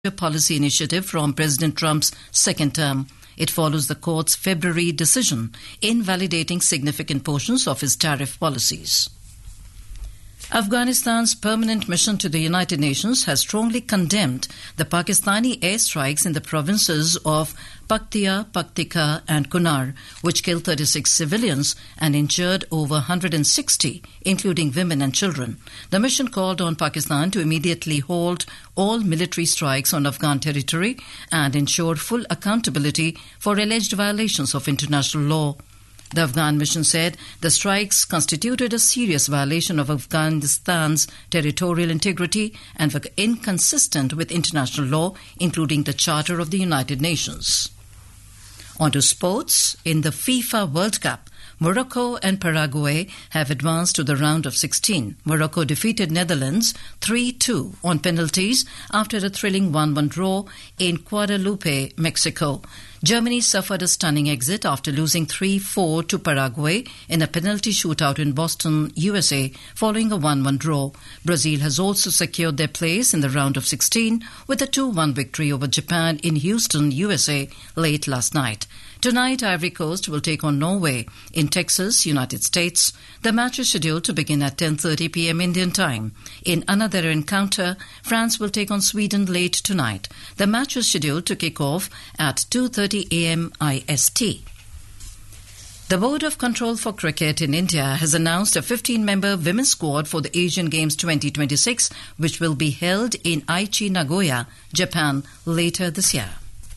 policy initiative from President Trump's second term. It follows the court's February decision invalidating significant portions of his tariff policies. Afghanistan's permanent mission to the United Nations has strongly condemned the Pakistani airstrikes in the provinces of Paktia, Paktika and Kunar, which killed 36 civilians and injured over 160, including women and children. The mission called on Pakistan to immediately halt all military strikes on Afghan territory and ensure full accountability for alleged violations of international law. The Afghan mission said the strikes constituted a serious violation of Afghanistan's territorial integrity and were inconsistent with international law, including the Charter of the United Nations. On to sports. In the FIFA World Cup, Morocco and Paraguay have advanced to the round of 16. Morocco defeated Netherlands 3-2 on penalties after a thrilling 1-1 draw in Guadalupe, Mexico. Germany suffered a stunning exit after losing 3-4 to Paraguay in a penalty shootout in Boston, USA, following a 1-1 draw. Brazil has also secured their place in the round of 16 with a 2-1 victory over Japan in Houston, USA, late last night. Tonight, Ivory Coast will take on Norway in Texas, United States. The match is scheduled to begin at 10:30 p.m. Indian time. In another encounter, France will take on Sweden late tonight. The match is scheduled to kick off at 2:30 a.m. IST. The Board of Control for Cricket in India has announced a 15-member women's squad for the Asian Games 2026, which will be held in Aichi, Nagoya, Japan, later this year.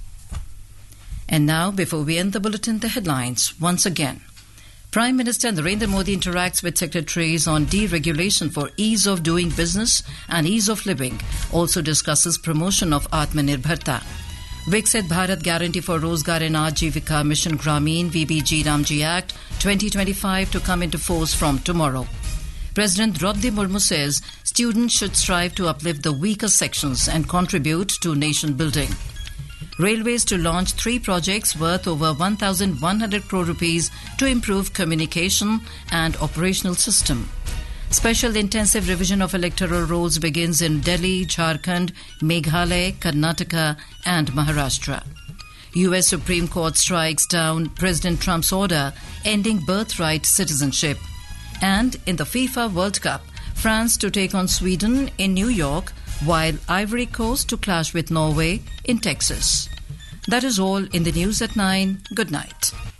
And now, before we end the bulletin, the headlines once again. Prime Minister Narendra Modi interacts with secretaries on deregulation for ease of doing business and ease of living, also discusses promotion of Atmanirbharta. Viksit Bharat Guarantee for Rozgar and Ajivika Mission Grameen VBG Ramji Act 2025 to come into force from tomorrow. President Draupadi Murmu says students should strive to uplift the weaker sections and contribute to nation building. Railways to launch 3 projects worth over 1,100 crore rupees to improve communication and operational system. Special intensive revision of electoral rolls begins in Delhi, Jharkhand, Meghalaya, Karnataka and Maharashtra. US Supreme Court strikes down President Trump's order ending birthright citizenship. And in the FIFA World Cup, France to take on Sweden in New York, while Ivory Coast to clash with Norway in Texas. That is all in the news at 9. Good night.